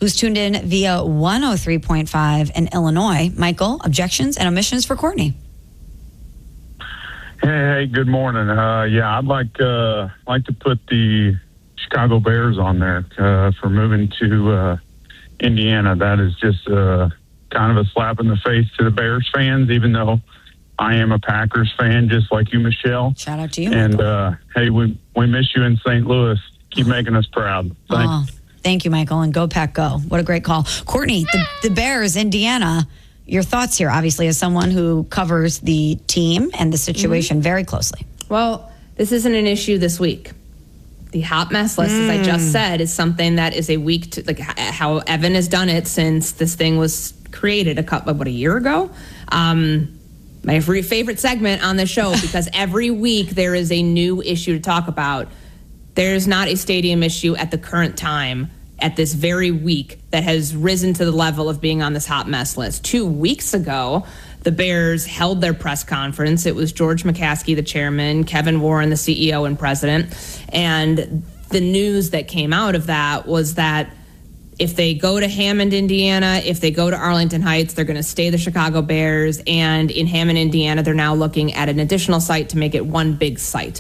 who's tuned in via 103.5 in Illinois. Michael, objections and omissions for Courtney. Hey, good morning. I'd like to put the Chicago Bears on there for moving to Indiana. That is just kind of a slap in the face to the Bears fans, even though I am a Packers fan, just like you, Michelle. Shout out to you, and Michael. Hey, we miss you in St. Louis. Keep making us proud. Thanks. Oh, thank you, Michael, and go Pack go. What a great call. Courtney, the Bears, Indiana, your thoughts here, obviously, as someone who covers the team and the situation very closely. Well, this isn't an issue this week. The hot mess list, as I just said, is something that is a week to, like how Evan has done it since this thing was created a year ago. My favorite segment on the show, because every week there is a new issue to talk about. There's not a stadium issue at the current time, at this very week, that has risen to the level of being on this hot mess list. 2 weeks ago, the Bears held their press conference. It was George McCaskey, the chairman, Kevin Warren, the CEO and president. And the news that came out of that was that if they go to Hammond, Indiana, if they go to Arlington Heights, they're going to stay the Chicago Bears. And in Hammond, Indiana, they're now looking at an additional site to make it one big site.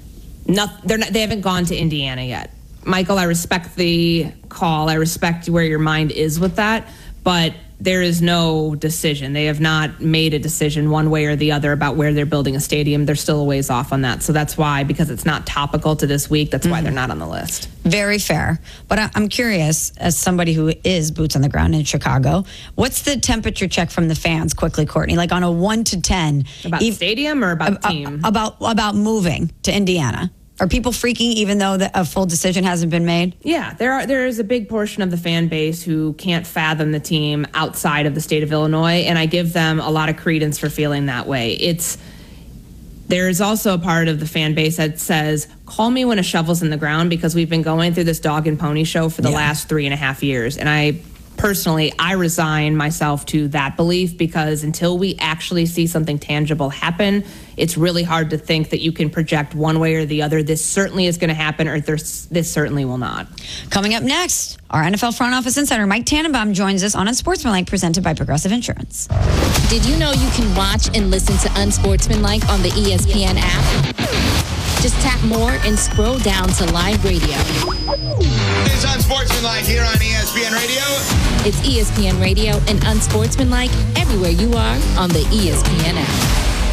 They haven't gone to Indiana yet. Michael, I respect the call. I respect where your mind is with that. But there is no decision. They have not made a decision one way or the other about where they're building a stadium. They're still a ways off on that. So that's why, because it's not topical to this week, that's why they're not on the list. Very fair. But I'm curious, as somebody who is boots on the ground in Chicago, what's the temperature check from the fans quickly, Courtney? Like on a 1 to 10. About stadium or about team? About moving to Indiana. Are people freaking even though a full decision hasn't been made? Yeah, there is a big portion of the fan base who can't fathom the team outside of the state of Illinois, and I give them a lot of credence for feeling that way. There is also a part of the fan base that says, call me when a shovel's in the ground, because we've been going through this dog and pony show for the last 3.5 years. And I resign myself to that belief, because until we actually see something tangible happen, it's really hard to think that you can project one way or the other. This certainly is going to happen, or this certainly will not. Coming up next, our NFL front office insider Mike Tannenbaum joins us on Unsportsmanlike, presented by Progressive Insurance. Did you know you can watch and listen to Unsportsmanlike on the ESPN app? Just tap more and scroll down to live radio. It's Unsportsmanlike here on ESPN Radio. It's ESPN Radio and Unsportsmanlike everywhere you are on the ESPN app.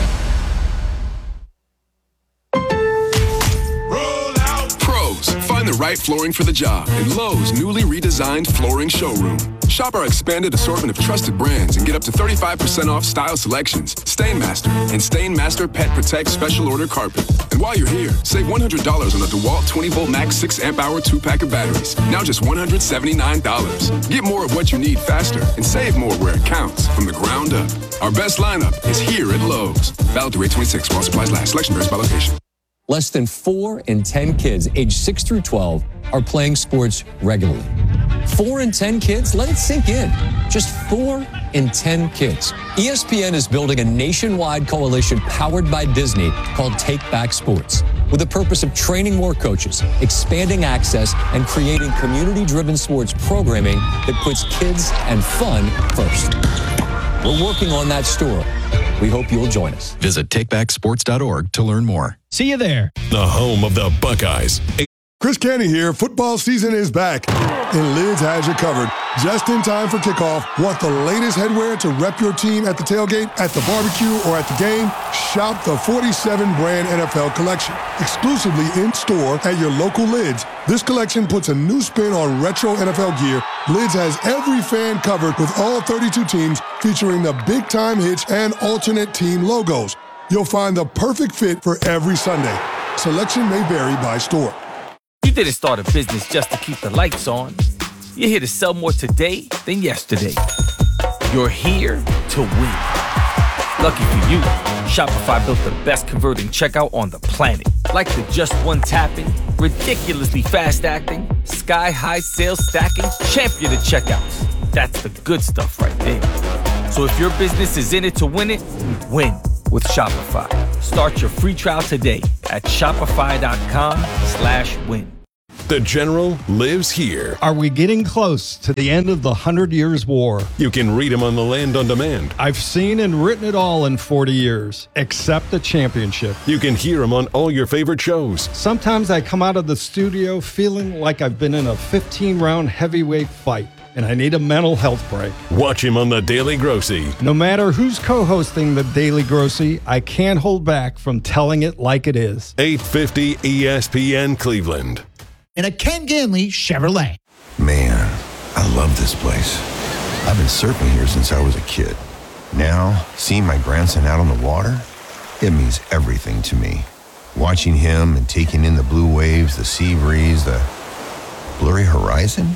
Find the right flooring for the job in Lowe's newly redesigned flooring showroom. Shop our expanded assortment of trusted brands and get up to 35% off style selections, Stainmaster, and Stainmaster Pet Protect Special Order Carpet. And while you're here, save $100 on the DeWalt 20-volt max 6-amp-hour 2-pack of batteries. Now just $179. Get more of what you need faster and save more where it counts from the ground up. Our best lineup is here at Lowe's. Valid through 8/26 while supplies last. Selection varies by location. Less than 4 in 10 kids aged 6 through 12 are playing sports regularly. 4 in 10 kids? Let it sink in. Just 4 in 10 kids. ESPN is building a nationwide coalition powered by Disney called Take Back Sports, with the purpose of training more coaches, expanding access, and creating community-driven sports programming that puts kids and fun first. We're working on that story. We hope you'll join us. Visit takebacksports.org to learn more. See you there. The home of the Buckeyes. Chris Canty here. Football season is back, and Lids has you covered. Just in time for kickoff. Want the latest headwear to rep your team at the tailgate, at the barbecue, or at the game? Shop the 47 brand NFL collection, exclusively in store at your local Lids. This collection puts a new spin on retro NFL gear. Lids has every fan covered with all 32 teams, featuring the big time hits and alternate team logos. You'll find the perfect fit for every Sunday. Selection may vary by store. You didn't start a business just to keep the lights on. You're here to sell more today than yesterday. You're here to win. Lucky for you, Shopify built the best converting checkout on the planet. Like the just one tapping, ridiculously fast acting, sky-high sales stacking, champion of checkouts. That's the good stuff right there. So if your business is in it to win it, win with Shopify. Start your free trial today at shopify.com/win. The General lives here. Are we getting close to the end of the 100 Years' War? You can read him on the Land on Demand. I've seen and written it all in 40 years, except the championship. You can hear him on all your favorite shows. Sometimes I come out of the studio feeling like I've been in a 15-round heavyweight fight, and I need a mental health break. Watch him on The Daily Grossy. No matter who's co-hosting The Daily Grossy, I can't hold back from telling it like it is. 850 ESPN Cleveland. In a Ken Ganley Chevrolet. Man, I love this place. I've been surfing here since I was a kid. Now, seeing my grandson out on the water, it means everything to me. Watching him and taking in the blue waves, the sea breeze, the blurry horizon.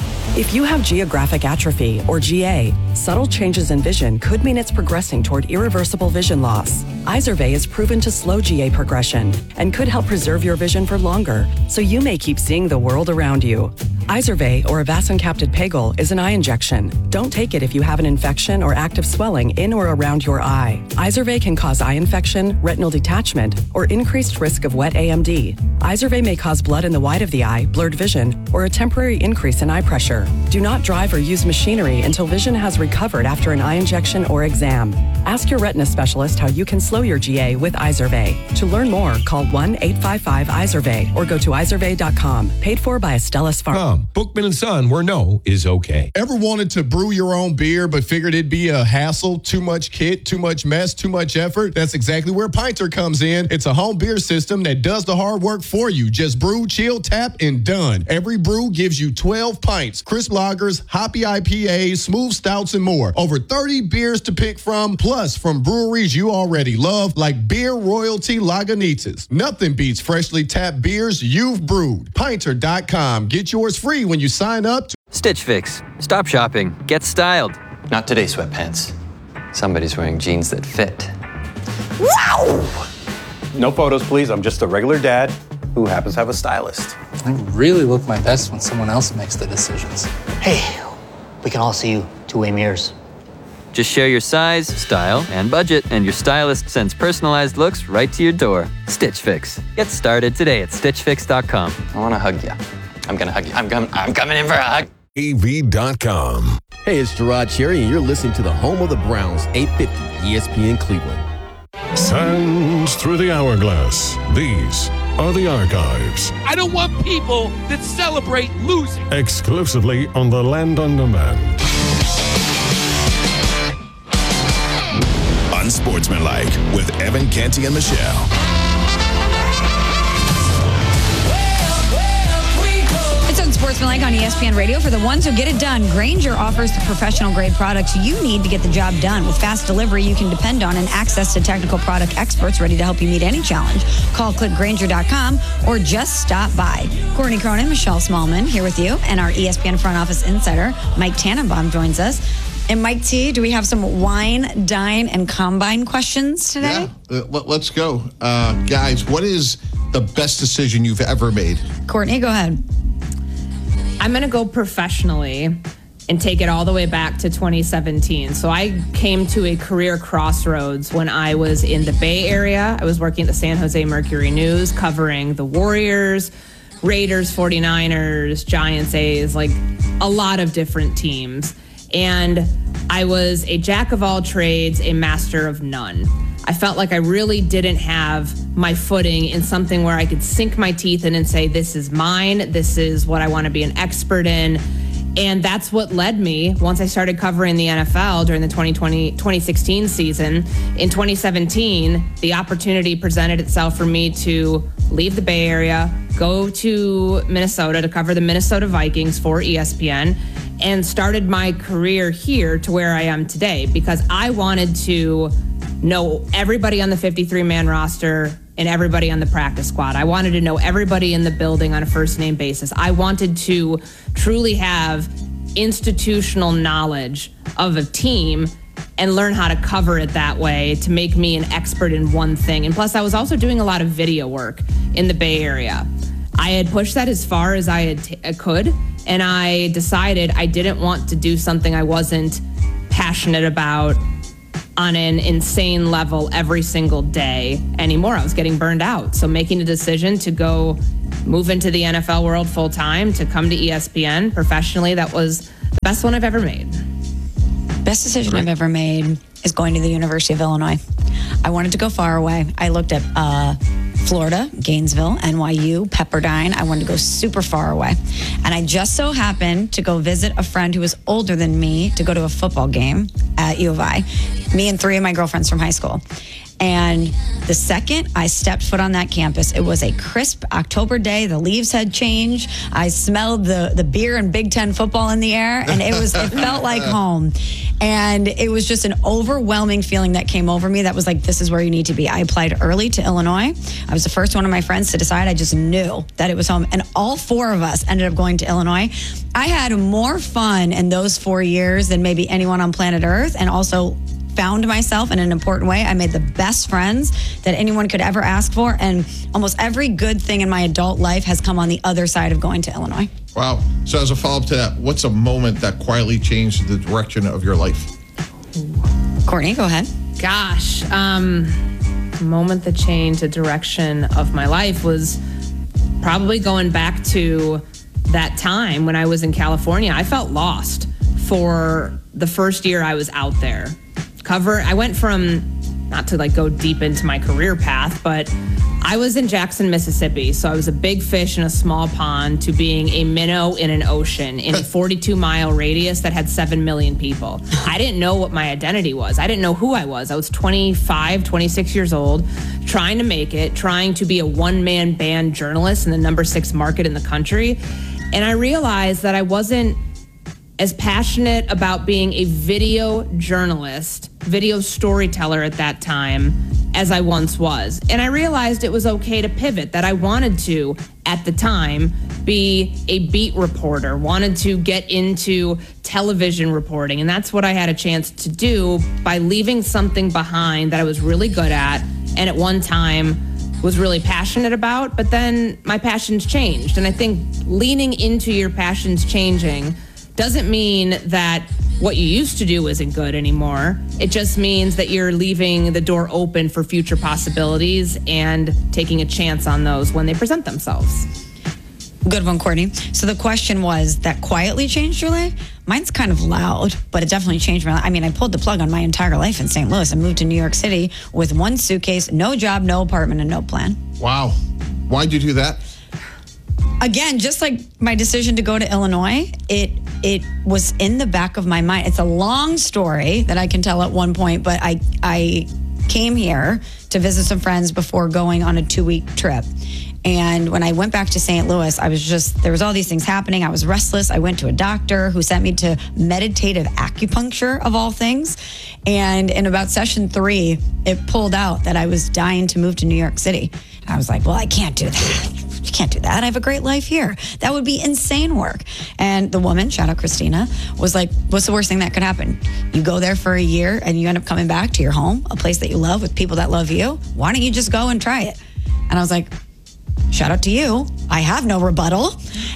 If you have geographic atrophy, or GA, subtle changes in vision could mean it's progressing toward irreversible vision loss. Izervay is proven to slow GA progression and could help preserve your vision for longer, so you may keep seeing the world around you. Izervay, or avacincaptad pegol, is an eye injection. Don't take it if you have an infection or active swelling in or around your eye. Izervay can cause eye infection, retinal detachment, or increased risk of wet AMD. Izervay may cause blood in the white of the eye, blurred vision, or a temporary increase in eye pressure. Do not drive or use machinery until vision has recovered after an eye injection or exam. Ask your retina specialist how you can slow your GA with Izervay. To learn more, call 1-855-IZERVAY or go to izervay.com. Paid for by Astellas Pharma. Bookman & Son, where no is okay. Ever wanted to brew your own beer but figured it'd be a hassle, too much kit, too much mess, too much effort? That's exactly where Pinter comes in. It's a home beer system that does the hard work for you. Just brew, chill, tap, and done. Every brew gives you 12 pints, crisp lagers, hoppy IPAs, smooth stouts, and more. Over 30 beers to pick from, plus from breweries you already love, like Beer Royalty Lagunitas. Nothing beats freshly tapped beers you've brewed. Pinter.com. Get yours free when you sign up. Stitch Fix. Stop shopping. Get styled. Not today, sweatpants. Somebody's wearing jeans that fit. Wow! No photos, please. I'm just a regular dad who happens to have a stylist. I really look my best when someone else makes the decisions. Hey, we can all see you two-way mirrors. Just share your size, style, and budget, and your stylist sends personalized looks right to your door. Stitch Fix. Get started today at StitchFix.com. I want to hug you. I'm going to hug you. I'm coming in for a hug. AV.com. Hey, it's Gerard Cherry, and you're listening to the home of the Browns, 850 ESPN Cleveland. Sands through the hourglass. These are the archives. I don't want people that celebrate losing. Exclusively on the Land on Demand. Unsportsmanlike with Evan Canty and Michelle. It's Unsportsmanlike on ESPN Radio. For the ones who get it done, Grainger offers the professional grade products you need to get the job done. With fast delivery you can depend on and access to technical product experts ready to help you meet any challenge. Call clickgrainger.com or just stop by. Courtney Cronin, Michelle Smallman here with you, and our ESPN front office insider, Mike Tannenbaum, joins us. And Mike T, do we have some wine, dine, and combine questions today? Yeah, let's go. Guys, what is the best decision you've ever made? Courtney, go ahead. I'm going to go professionally and take it all the way back to 2017. So I came to a career crossroads when I was in the Bay Area. I was working at the San Jose Mercury News, covering the Warriors, Raiders, 49ers, Giants, A's, like a lot of different teams. And I was a jack of all trades, a master of none. I felt like I really didn't have my footing in something where I could sink my teeth in and say, this is mine, this is what I want to be an expert in. And that's what led me, once I started covering the NFL during the 2016 season. In 2017, the opportunity presented itself for me to leave the Bay Area, go to Minnesota to cover the Minnesota Vikings for ESPN, and started my career here to where I am today, because I wanted to know everybody on the 53-man roster and everybody on the practice squad. I wanted to know everybody in the building on a first-name basis. I wanted to truly have institutional knowledge of a team and learn how to cover it that way to make me an expert in one thing. And plus, I was also doing a lot of video work in the Bay Area. I had pushed that as far as I could, and I decided I didn't want to do something I wasn't passionate about on an insane level every single day anymore. I was getting burned out. So making a decision to go move into the NFL world full time, to come to ESPN professionally, that was the best one I've ever made. Best decision I've ever made is going to the University of Illinois. I wanted to go far away. I looked at Florida, Gainesville, NYU, Pepperdine. I wanted to go super far away. And I just so happened to go visit a friend who was older than me to go to a football game at U of I. Me and 3 of my girlfriends from high school. And the second I stepped foot on that campus, it was a crisp October day. The leaves had changed. I smelled the beer and Big Ten football in the air, and it felt like home. And it was just an overwhelming feeling that came over me that was like, this is where you need to be. I applied early to Illinois. I was the first one of my friends to decide. I just knew that it was home. And all 4 of us ended up going to Illinois. I had more fun in those 4 years than maybe anyone on planet Earth, and also found myself in an important way. I made the best friends that anyone could ever ask for, and almost every good thing in my adult life has come on the other side of going to Illinois. Wow. So as a follow-up to that, what's a moment that quietly changed the direction of your life? Courtney, go ahead. Gosh, the moment that changed the direction of my life was probably going back to that time when I was in California. I felt lost for the first year I was out there. I went from, not to like go deep into my career path, but I was in Jackson, Mississippi. So I was a big fish in a small pond to being a minnow in an ocean in a 42-mile radius that had 7 million people. I didn't know what my identity was. I didn't know who I was. I was 25, 26 years old, trying to make it, trying to be a one-man band journalist in the number 6 market in the country. And I realized that I wasn't as passionate about being a video journalist, video storyteller at that time as I once was. And I realized it was okay to pivot, that I wanted to, at the time, be a beat reporter, wanted to get into television reporting. And that's what I had a chance to do by leaving something behind that I was really good at and at one time was really passionate about. But then my passions changed. And I think leaning into your passions changing doesn't mean that what you used to do isn't good anymore. It just means that you're leaving the door open for future possibilities and taking a chance on those when they present themselves. Good one, Courtney. So the question was, that quietly changed your life? Mine's kind of loud, but it definitely changed my life. I mean, I pulled the plug on my entire life in St. Louis. I moved to New York City with 1 suitcase, no job, no apartment, and no plan. Wow. Why'd you do that? Again, just like my decision to go to Illinois, it was in the back of my mind. It's a long story that I can tell at one point, but I came here to visit some friends before going on a 2-week trip. And when I went back to St. Louis, there was all these things happening. I was restless. I went to a doctor who sent me to meditative acupuncture, of all things. And in about session 3, it pulled out that I was dying to move to New York City. I was like, well, I can't do that. You can't do that. I have a great life here. That would be insane work. And the woman, shout out Christina, was like, what's the worst thing that could happen? You go there for a year and you end up coming back to your home, a place that you love with people that love you. Why don't you just go and try it? And I was like, shout out to you. I have no rebuttal.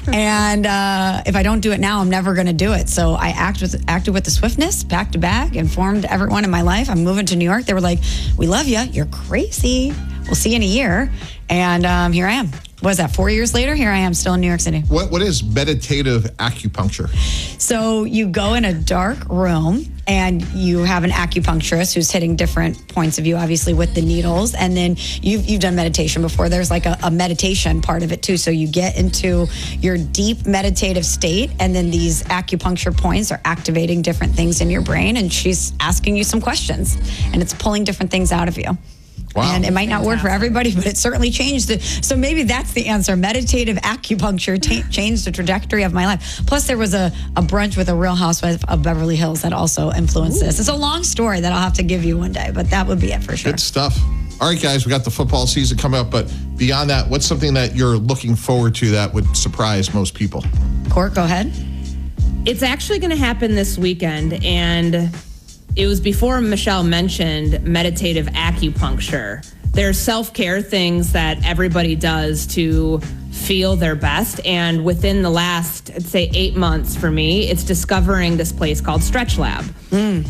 And if I don't do it now, I'm never going to do it. So I acted with the swiftness, packed a bag, informed everyone in my life. I'm moving to New York. They were like, we love you. You're crazy. We'll see you in a year. And here I am. What is that, 4 years later? Here I am still in New York City. What is meditative acupuncture? So you go in a dark room and you have an acupuncturist who's hitting different points of you, obviously with the needles. And then you've done meditation before. There's like a meditation part of it too. So you get into your deep meditative state, and then these acupuncture points are activating different things in your brain. And she's asking you some questions, and it's pulling different things out of you. Wow. And it might not work for everybody, but it certainly changed it. So maybe that's the answer. Meditative acupuncture changed the trajectory of my life. Plus, there was a brunch with a Real Housewife of Beverly Hills that also influenced this. It's a long story that I'll have to give you one day, but that would be it for sure. Good stuff. All right, guys, we got the football season coming up, but beyond that, what's something that you're looking forward to that would surprise most people? Court, go ahead. It's actually going to happen this weekend, and it was before Michelle mentioned meditative acupuncture. There are self-care things that everybody does to feel their best. And within the last, I'd say 8 months for me, it's discovering this place called Stretch Lab.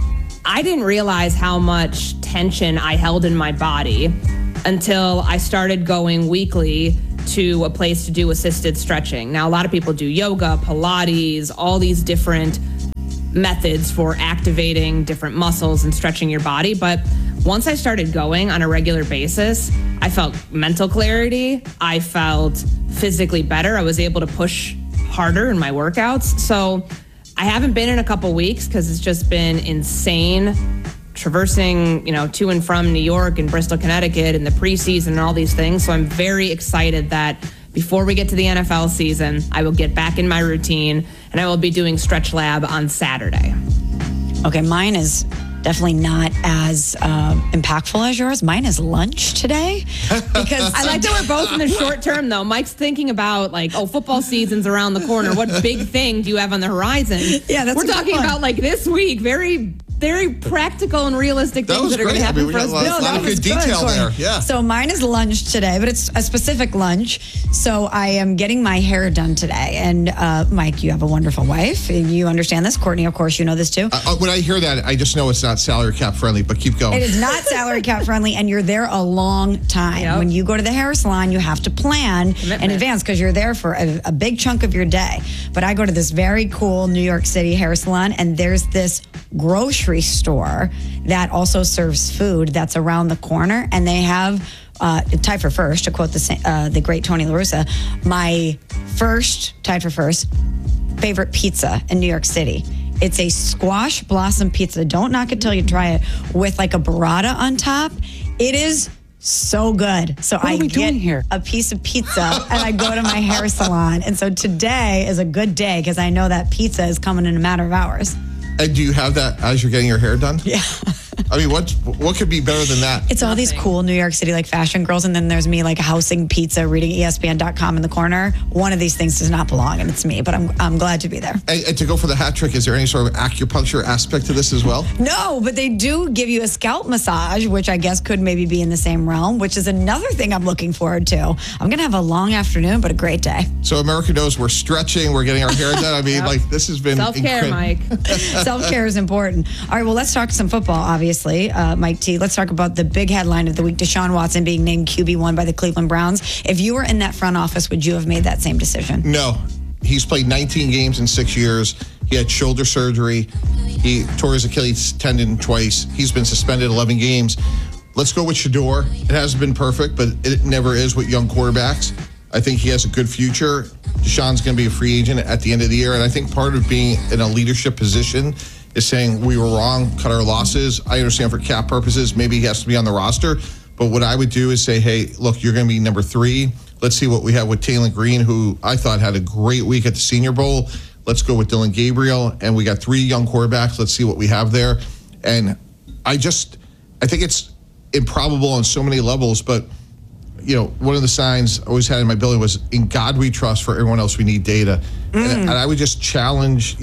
I didn't realize how much tension I held in my body until I started going weekly to a place to do assisted stretching. Now, a lot of people do yoga, Pilates, all these different methods for activating different muscles and stretching your body. But once I started going on a regular basis, I felt mental clarity. I felt physically better. I was able to push harder in my workouts. So I haven't been in a couple weeks because it's just been insane traversing, to and from New York and Bristol, Connecticut, and the preseason and all these things. So I'm very excited that before we get to the NFL season, I will get back in my routine and I will be doing Stretch Lab on Saturday. Okay, mine is definitely not as impactful as yours. Mine is lunch today. Because I like that we're both in the short term, though. Mike's thinking about, football season's around the corner. What big thing do you have on the horizon? Yeah, that's we're talking about, this week. Very, very practical and realistic things that are going to happen for us. A lot of good detail there. Yeah. So mine is lunch today, but it's a specific lunch. So I am getting my hair done today. And Mike, you have a wonderful wife. You understand this. Courtney, of course, you know this too. When I hear that, I just know it's not salary cap friendly, but keep going. It is not salary cap friendly, and you're there a long time. Yep. When you go to the hair salon, you have to plan in advance because you're there for a big chunk of your day. But I go to this very cool New York City hair salon, and there's this grocery store that also serves food that's around the corner, and they have tied for first, to quote the great Tony La Russa, my first, tied for first, favorite pizza in New York City. It's a squash blossom pizza. Don't knock it till you try it, with a burrata on top. It is so good. So I get a piece of pizza and I go to my hair salon. And so today is a good day because I know that pizza is coming in a matter of hours. And do you have that as you're getting your hair done? Yeah. I mean, what could be better than that? It's all these cool New York City fashion girls, and then there's me housing pizza, reading ESPN.com in the corner. One of these things does not belong, and it's me, but I'm glad to be there. And to go for the hat trick, is there any sort of acupuncture aspect to this as well? No, but they do give you a scalp massage, which I guess could maybe be in the same realm, which is another thing I'm looking forward to. I'm going to have a long afternoon, but a great day. So America knows we're stretching, we're getting our hair done. I mean, this has been self-care, Mike. Self-care is important. All right, well, let's talk some football, obviously. Mike T, let's talk about the big headline of the week, Deshaun Watson being named QB1 by the Cleveland Browns. If you were in that front office, would you have made that same decision? No. He's played 19 games in 6 years. He had shoulder surgery. He tore his Achilles tendon twice. He's been suspended 11 games. Let's go with Shador. It hasn't been perfect, but it never is with young quarterbacks. I think he has a good future. Deshaun's going to be a free agent at the end of the year, and I think part of being in a leadership position is saying we were wrong, cut our losses. I understand for cap purposes, maybe he has to be on the roster. But what I would do is say, hey, look, you're going to be number 3. Let's see what we have with Taylor Green, who I thought had a great week at the Senior Bowl. Let's go with Dylan Gabriel. And we got 3 young quarterbacks. Let's see what we have there. And I think it's improbable on so many levels. But, one of the signs I always had in my building was, in God we trust, for everyone else we need data. And I would just challenge,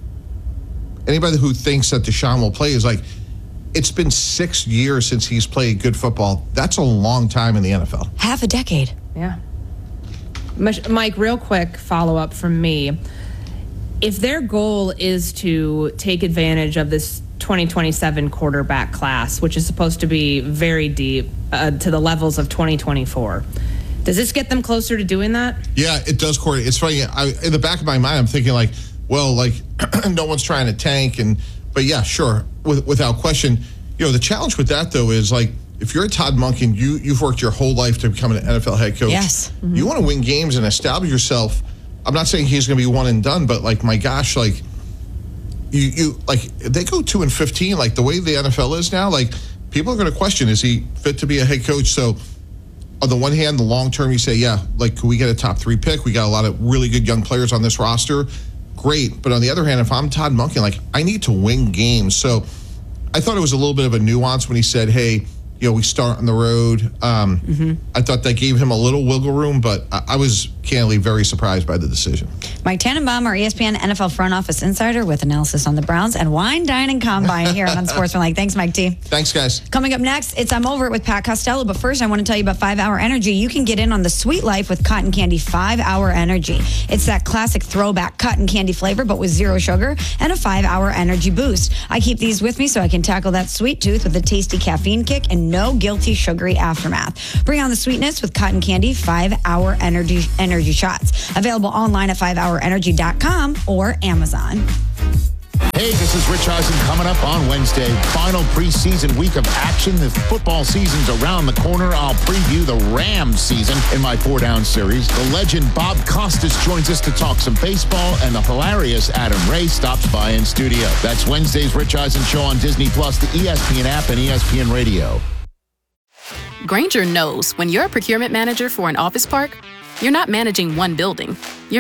anybody who thinks that Deshaun will play is it's been 6 years since he's played good football. That's a long time in the NFL. Half a decade. Yeah. Mike, real quick follow-up from me. If their goal is to take advantage of this 2027 quarterback class, which is supposed to be very deep to the levels of 2024, does this get them closer to doing that? Yeah, it does, Corey. It's funny. In the back of my mind, I'm thinking no one's trying to tank. But yeah, sure, without question. The challenge with that, though, is if you're a Todd Monken, you've worked your whole life to become an NFL head coach. Yes. Mm-hmm. You want to win games and establish yourself. I'm not saying he's going to be one and done, but my gosh, you if they go 2-15, the way the NFL is now, people are going to question, is he fit to be a head coach? So on the one hand, the long term, you say, yeah, could we get a top 3 pick? We got a lot of really good young players on this roster. Great. But on the other hand, if I'm Todd Monken, I need to win games. So I thought it was a little bit of a nuance when he said, hey, we start on the road. I thought that gave him a little wiggle room, but I was candidly very surprised by the decision. Mike Tannenbaum, our ESPN NFL front office insider with analysis on the Browns and Wine Dining Combine here on Unsportsmanlike. Thanks, Mike T. Thanks, guys. Coming up next, it's I'm Over It with Pat Costello. But first, I want to tell you about 5 Hour Energy. You can get in on the sweet life with Cotton Candy 5 Hour Energy. It's that classic throwback cotton candy flavor, but with 0 sugar and a 5 Hour energy boost. I keep these with me so I can tackle that sweet tooth with a tasty caffeine kick and no guilty sugary aftermath. Bring on the sweetness with Cotton Candy 5 Hour Energy shots. Available online at 5hourenergy.com or Amazon. Hey, this is Rich Eisen coming up on Wednesday. Final preseason week of action. The football season's around the corner. I'll preview the Rams season in my 4-Down series. The legend Bob Costas joins us to talk some baseball, and the hilarious Adam Ray stops by in studio. That's Wednesday's Rich Eisen Show on Disney+, the ESPN app, and ESPN Radio. Grainger knows when you're a procurement manager for an office park, you're not managing one building. You're